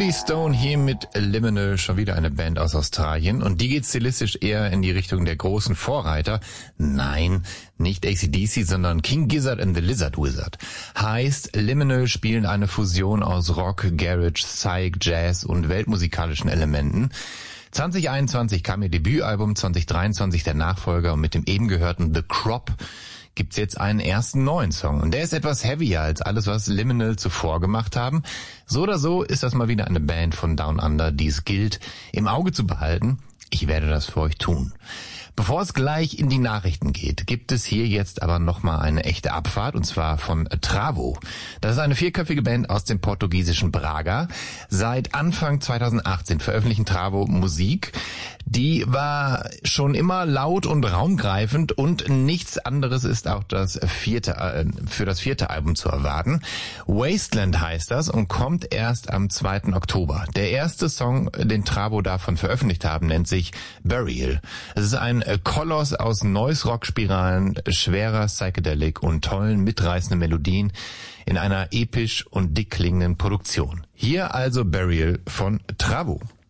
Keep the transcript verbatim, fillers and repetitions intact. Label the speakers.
Speaker 1: Julie Stone hier mit Liminal, schon wieder eine Band aus Australien. Und die geht stilistisch eher in die Richtung der großen Vorreiter. Nein, nicht A C D C, sondern King Gizzard and the Lizard Wizard. Heißt, Liminal spielen eine Fusion aus Rock, Garage, Psych, Jazz und weltmusikalischen Elementen. zwanzig einundzwanzig kam ihr Debütalbum, zwanzig dreiundzwanzig der Nachfolger und mit dem eben gehörten The Crop gibt's jetzt einen ersten neuen Song. Und der ist etwas heavier als alles, was Liminal zuvor gemacht haben. So oder so ist das mal wieder eine Band von Down Under, die es gilt, im Auge zu behalten. Ich werde das für euch tun. Bevor es gleich in die Nachrichten geht, gibt es hier jetzt aber nochmal eine echte Abfahrt, und zwar von Travo. Das ist eine vierköpfige Band aus dem portugiesischen Braga. Seit Anfang zweitausendachtzehn veröffentlichen Travo Musik. Die war schon immer laut und raumgreifend und nichts anderes ist auch das vierte, äh, für das vierte Album zu erwarten. Wasteland heißt das und kommt erst am zweiten Oktober. Der erste Song, den Travo davon veröffentlicht haben, nennt sich Burial. Es ist ein Koloss aus Noise-Rock-Spiralen, schwerer Psychedelic und tollen, mitreißenden Melodien in einer episch und dick klingenden Produktion. Hier also Burial von Travo.